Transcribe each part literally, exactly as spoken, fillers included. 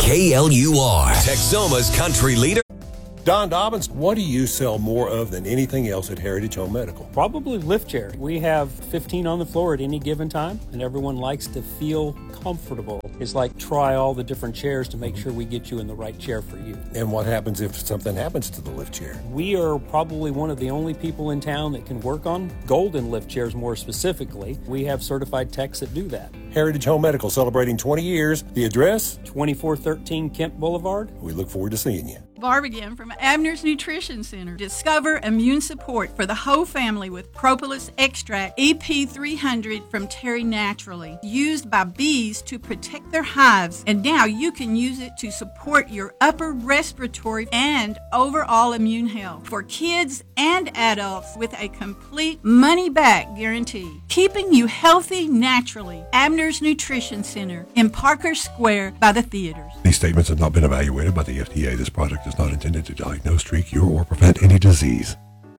K L U R, Texoma's country leader. Don Dobbins, what do you sell more of than anything else at Heritage Home Medical? Probably lift chairs. We have fifteen on the floor at any given time, and everyone likes to feel comfortable. It's like try all the different chairs to make sure we get you in the right chair for you. And what happens if something happens to the lift chair? We are probably one of the only people in town that can work on golden lift chairs more specifically. We have certified techs that do that. Heritage Home Medical, celebrating twenty years. The address? twenty-four thirteen Kent Boulevard. We look forward to seeing you. Barb again from Abner's Nutrition Center. Discover immune support for the whole family with Propolis Extract E P three hundred from Terry Naturally, used by bees to protect their hives, and now you can use it to support your upper respiratory and overall immune health for kids and adults with a complete money-back guarantee, keeping you healthy naturally. Abner's Nutrition Center in Parker Square by the theaters. These statements have not been evaluated by the F D A. This product is not intended to diagnose, treat, cure, or prevent any disease.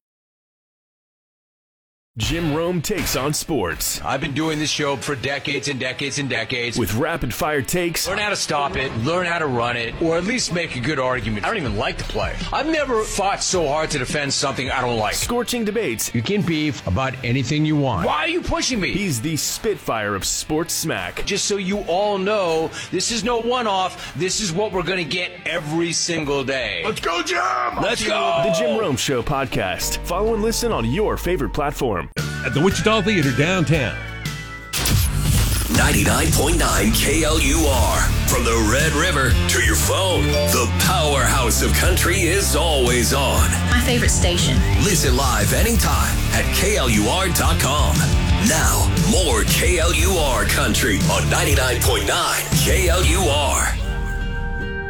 Jim Rome takes on sports. I've been doing this show for decades and decades and decades. With rapid-fire takes. Learn how to stop it, learn how to run it, or at least make a good argument. I don't even like to play. I've never fought so hard to defend something I don't like. Scorching debates. You can beef about anything you want. Why are you pushing me? He's the Spitfire of sports smack. Just so you all know, this is no one-off. This is what we're going to get every single day. Let's go, Jim! Let's go! The Jim Rome Show podcast. Follow and listen on your favorite platform. At the Wichita Theater downtown. ninety-nine point nine K L U R. From the Red River to your phone, the powerhouse of country is always on. My favorite station. Listen live anytime at K L U R dot com. Now, more K L U R country on ninety-nine point nine K L U R.